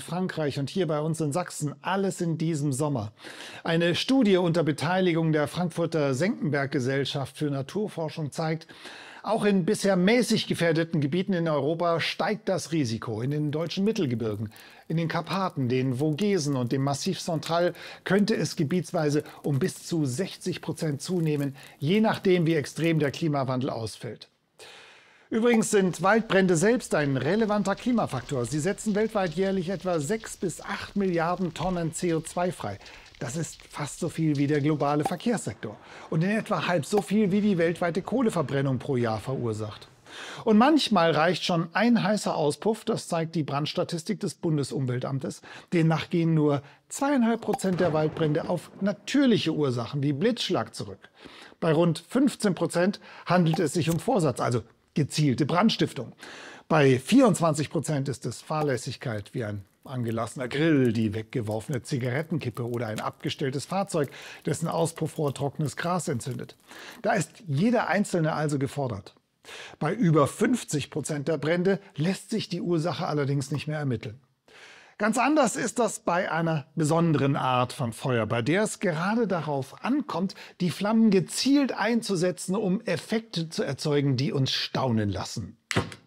Frankreich und hier bei uns in Sachsen, alles in diesem Sommer. Eine Studie unter Beteiligung der Frankfurter Senckenberg-Gesellschaft für Naturforschung zeigt, auch in bisher mäßig gefährdeten Gebieten in Europa steigt das Risiko. In den deutschen Mittelgebirgen, in den Karpaten, den Vogesen und dem Massif Central könnte es gebietsweise um bis zu 60% zunehmen, je nachdem, wie extrem der Klimawandel ausfällt. Übrigens sind Waldbrände selbst ein relevanter Klimafaktor. Sie setzen weltweit jährlich etwa 6 bis 8 Milliarden Tonnen CO2 frei. Das ist fast so viel wie der globale Verkehrssektor und in etwa halb so viel wie die weltweite Kohleverbrennung pro Jahr verursacht. Und manchmal reicht schon ein heißer Auspuff, das zeigt die Brandstatistik des Bundesumweltamtes. Demnach gehen nur 2,5% der Waldbrände auf natürliche Ursachen wie Blitzschlag zurück. Bei rund 15% handelt es sich um Vorsatz, also gezielte Brandstiftung. Bei 24% ist es Fahrlässigkeit wie ein angelassener Grill, die weggeworfene Zigarettenkippe oder ein abgestelltes Fahrzeug, dessen Auspuffrohr trockenes Gras entzündet. Da ist jeder Einzelne also gefordert. Bei über 50% der Brände lässt sich die Ursache allerdings nicht mehr ermitteln. Ganz anders ist das bei einer besonderen Art von Feuer, bei der es gerade darauf ankommt, die Flammen gezielt einzusetzen, um Effekte zu erzeugen, die uns staunen lassen.